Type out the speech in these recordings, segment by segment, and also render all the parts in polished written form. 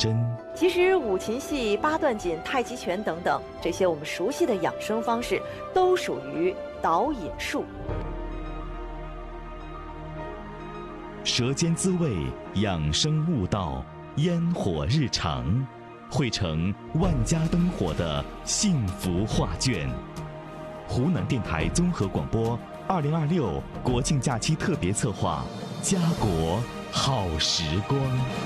真。 其实五禽戏、八段锦、太极拳等等，这些我们熟悉的养生方式，都属于导引术。 舌尖滋味，养生悟道，烟火日常，汇成万家灯火的幸福画卷。湖南电台综合广播2026国庆假期特别策划，家国好时光。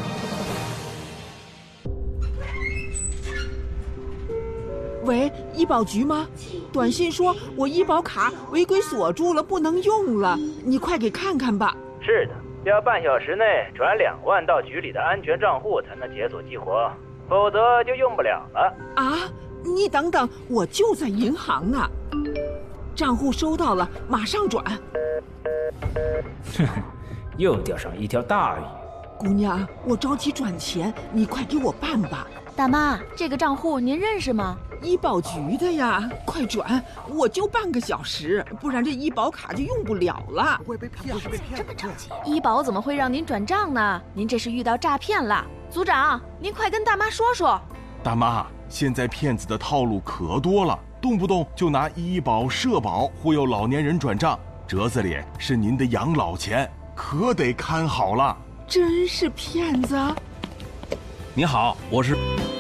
喂，医保局吗？短信说我医保卡违规锁住了，不能用了，你快给看看吧。 是的，要半小时内转2万到局里的安全账户才能解锁激活，否则就用不了了。 啊，你等等，我就在银行呢。账户收到了，马上转。 哼哼，又钓上一条大鱼。 姑娘，我着急转钱，你快给我办吧。 大妈，这个账户您认识吗？ 医保局的呀，快转！我就半个小时，不然这医保卡就用不了了。 会被骗？这么着急？医保怎么会让您转账呢？您这是遇到诈骗了。组长，您快跟大妈说说。 大妈，现在骗子的套路可多了，动不动就拿医保、社保忽悠老年人转账，折子里是您的养老钱，可得看好了。 真是骗子！ 你好，我是。